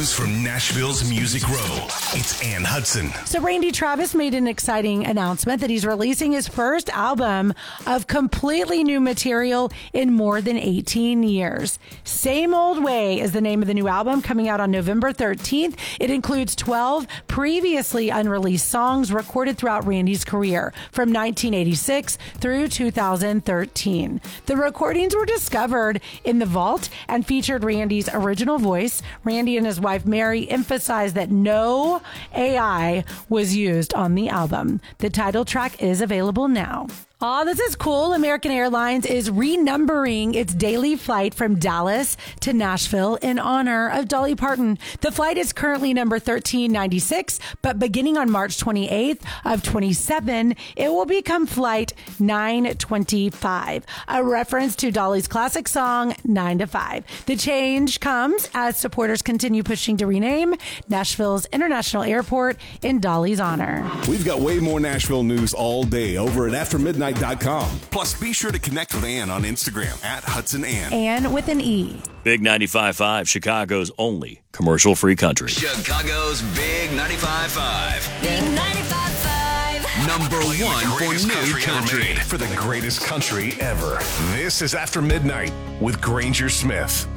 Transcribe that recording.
news from Nashville's Music Row. It's Ann Hudson. So Randy Travis made an exciting announcement that he's releasing his first album of completely new material in more than 18 years. Same Old Way is the name of the new album, coming out on November 13th. It includes 12 previously unreleased songs recorded throughout Randy's career from 1986 through 2013. The recordings were discovered in the vault and featured Randy's original voice. Randy and his wife Mary emphasized that no AI was used on the album. The title track is available now. Oh, this is cool. American Airlines is renumbering its daily flight from Dallas to Nashville in honor of Dolly Parton. The flight is currently number 1396, but beginning on March 28th of 27, it will become flight 925, a reference to Dolly's classic song 9 to 5. The change comes as supporters continue pushing to rename Nashville's International Airport in Dolly's honor. We've got way more Nashville news all day over at AfterMidnight.com. Plus, be sure to connect with Ann on Instagram at HudsonAnn. Ann with an E. Big 95.5, Chicago's only commercial-free country. Chicago's Big 95.5. Big 95.5. Number one for new country. For the greatest country ever. This is After Midnight with Granger Smith.